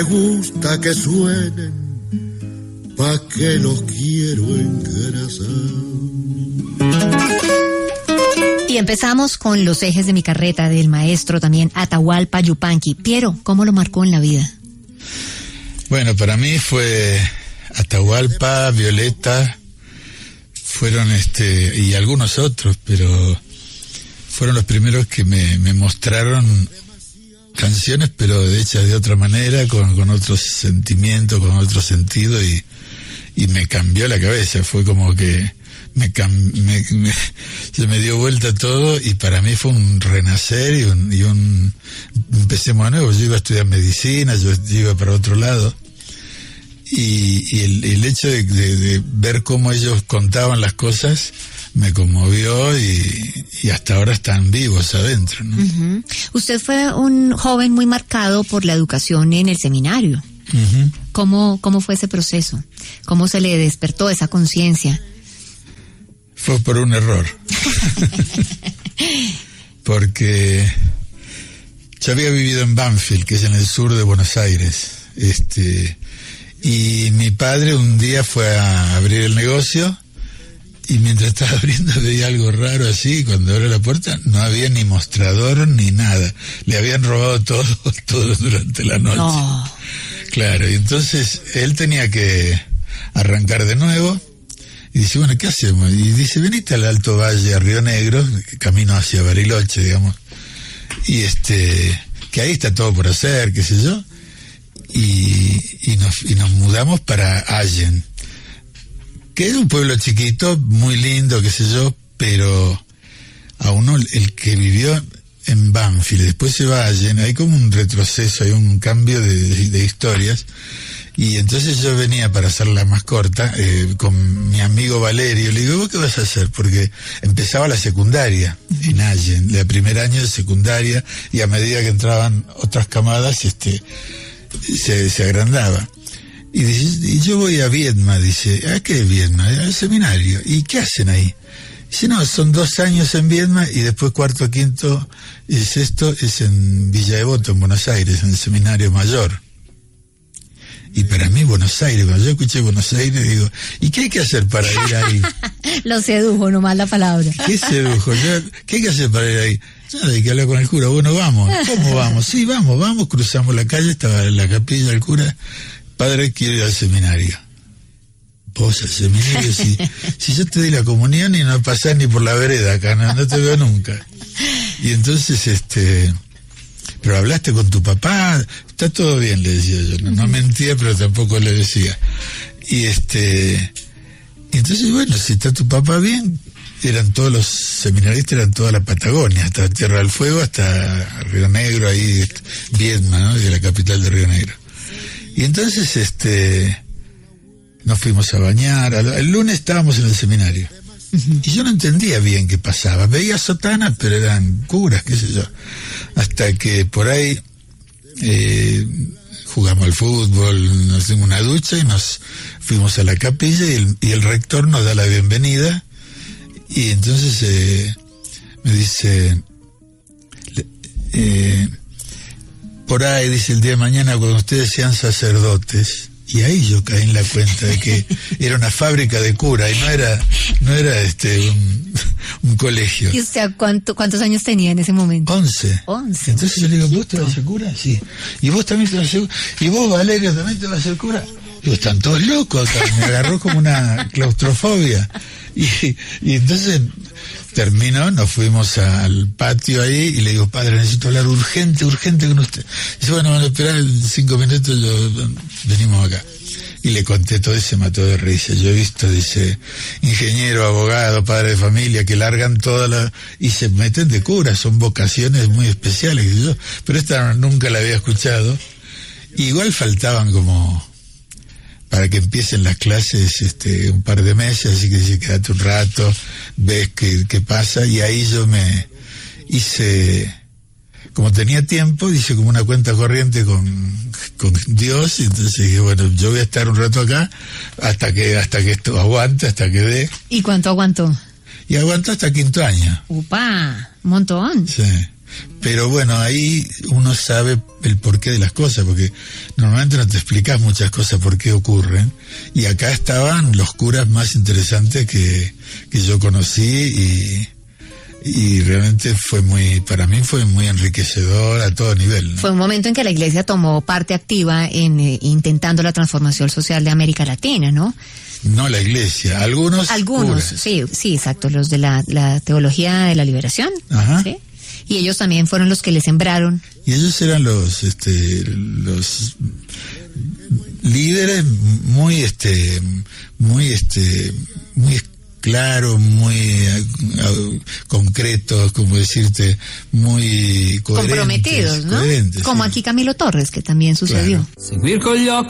Me gusta que suenen, pa' que los quiero engrasar. Y empezamos con Los ejes de mi carreta, del maestro también Atahualpa Yupanqui. Piero, ¿cómo lo marcó en la vida? Bueno, para mí fue Atahualpa, Violeta, fueron y algunos otros, pero fueron los primeros que me mostraron canciones, pero hechas de otra manera, con otro sentimiento, con otro sentido, y me cambió la cabeza. Fue como que se me dio vuelta todo, y para mí fue un renacer y un empecemos de nuevo. Yo iba a estudiar medicina, yo iba para otro lado, y el hecho de ver cómo ellos contaban las cosas me conmovió, y hasta ahora están vivos adentro, ¿no? Uh-huh. Usted fue un joven muy marcado por la educación en el seminario. Uh-huh. ¿Cómo fue ese proceso? ¿Cómo se le despertó esa conciencia? Fue por un error. Porque yo había vivido en Banfield, que es en el sur de Buenos Aires, y mi padre un día fue a abrir el negocio, y mientras estaba abriendo veía algo raro así. Cuando abrió la puerta no había ni mostrador ni nada, le habían robado todo durante la noche. No. Claro, y entonces él tenía que arrancar de nuevo, y dice, bueno, ¿qué hacemos? Y dice, venite al Alto Valle, a Río Negro, camino hacia Bariloche, digamos, y que ahí está todo por hacer, qué sé yo, y nos mudamos para Allen, que es un pueblo chiquito, muy lindo, qué sé yo, pero a uno, el que vivió en Banfield, después se va a Allen, hay como un retroceso, hay un cambio de historias. Y entonces yo venía, para hacerla más corta, con mi amigo Valerio. Le digo, ¿vos qué vas a hacer? Porque empezaba la secundaria en Allen, el primer año de secundaria, y a medida que entraban otras camadas, se agrandaba. Y dice, y yo voy a Viedma, dice. ¿A qué es Viedma? Al seminario. ¿Y qué hacen ahí? Dice, no, son 2 años en Viedma, y después 4., 5. y 6. es en Villa Devoto, en Buenos Aires, en el seminario mayor. Y para mí Buenos Aires, cuando yo escuché Buenos Aires, digo, ¿y qué hay que hacer para ir ahí? Lo sedujo nomás la palabra. ¿Qué sedujo? ¿Qué hay que hacer para ir ahí? Nada, hay que hablar con el cura. Bueno, vamos. ¿Cómo vamos? Sí, vamos, cruzamos la calle, estaba en la capilla del cura. Padre, quiero ir al seminario. Vos al seminario, si yo te di la comunión y no pasás ni por la vereda acá, no te veo nunca. Y entonces, pero hablaste con tu papá, está todo bien, le decía yo, no mentía, pero tampoco le decía. Y entonces, bueno, si está tu papá bien, eran todos los seminaristas, eran toda la Patagonia, hasta Tierra del Fuego, hasta Río Negro, ahí Viedma, ¿no? De la capital de Río Negro. Y entonces, nos fuimos a bañar, el lunes estábamos en el seminario. Y yo no entendía bien qué pasaba. Veía sotanas, pero eran curas, qué sé yo. Hasta que por ahí jugamos al fútbol, nos dimos una ducha y nos fuimos a la capilla, y el rector nos da la bienvenida. Y entonces me dice, por ahí, dice, el día de mañana cuando ustedes sean sacerdotes. Y ahí yo caí en la cuenta de que era una fábrica de cura y no era un colegio. ¿Y usted cuántos años tenía en ese momento? 11. Entonces yo le digo, ¿vos te vas a hacer cura? Sí. ¿Y vos también te vas a hacer cura? ¿Y vos, Valerio, también te vas a hacer cura? Digo, están todos locos acá. Me agarró como una claustrofobia. Y entonces terminó, nos fuimos al patio ahí, y le digo, padre, necesito hablar urgente con usted. Dice, bueno, van a esperar 5 minutos, venimos acá. Y le conté todo y se mató de risa. Yo he visto, dice, ingeniero, abogado, padre de familia, que largan y se meten de cura, son vocaciones muy especiales, pero esta nunca la había escuchado. Igual faltaban como para que empiecen las clases un par de meses, así que dice, quédate un rato, ves qué pasa. Y ahí yo me hice, como tenía tiempo, hice como una cuenta corriente con Dios, y entonces dije, bueno, yo voy a estar un rato acá hasta que esto aguante, hasta que dé. ¿Y cuánto aguantó? Y aguantó hasta 5º año. ¡Upa! Un montón. Sí. Pero bueno, ahí uno sabe el porqué de las cosas, porque normalmente no te explicas muchas cosas por qué ocurren, y acá estaban los curas más interesantes que yo conocí, y realmente para mí fue muy enriquecedor a todo nivel, ¿no? Fue un momento en que la Iglesia tomó parte activa en intentando la transformación social de América Latina, ¿no? No la Iglesia, algunos curas. sí, exacto, los de la teología de la liberación. Ajá. ¿Sí? Y ellos también fueron los que le sembraron. Y ellos eran los líderes muy claros, muy concretos, como decirte, muy coherentes, comprometidos, ¿no? Coherentes, como sí. aquí Camilo Torres, que también sucedió. Claro. Seguir con gli occhi